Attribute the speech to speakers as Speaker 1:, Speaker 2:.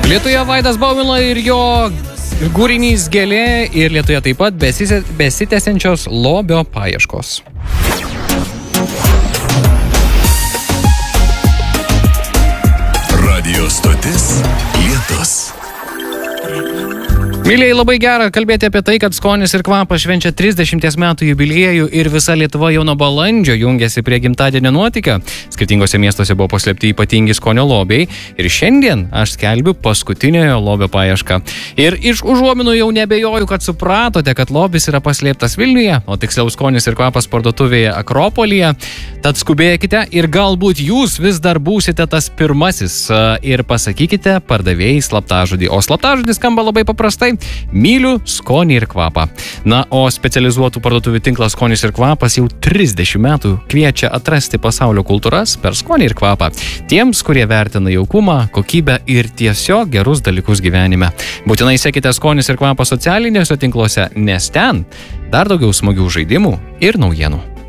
Speaker 1: Lietuje Vaidas Baumila ir jo kūrinys Gėlė ir Lietuje taip pat besitęsiančios lobio paieškos.
Speaker 2: Radio stotis Lietus.
Speaker 1: Mylėjai, labai gera kalbėti apie tai, kad skonis ir kvapas švenčia 30 metų jubiliejų ir visa Lietuva jau nuo balandžio jungiasi prie gimtadienio nuotykio. Skirtingose miestuose buvo paslėpti ypatingi skonio lobiai ir šiandien aš skelbiu paskutiniojo lobio paiešką. Ir iš užuominų jau nebejoju, kad supratote, kad lobis yra paslėptas Vilniuje, o tiksliau skonis ir kvapas parduotuvėje Akropolyje. Tad skubėkite ir galbūt jūs vis dar būsite tas pirmasis ir pasakykite pardavėjai slaptažodį. O slaptažodis skamba labai paprastai. Myliu skonį ir kvapą. Na, o specializuotų parduotuvių tinklas Skonis ir kvapas jau 30 metų kviečia atrasti pasaulio kultūras per skonį ir kvapą. Tiems, kurie vertina jaukumą, kokybę ir tiesiog gerus dalykus gyvenime. Būtinai sekite Skonis ir kvapą socialiniuose tinkluose, nes ten dar daugiau smagių žaidimų ir naujienų.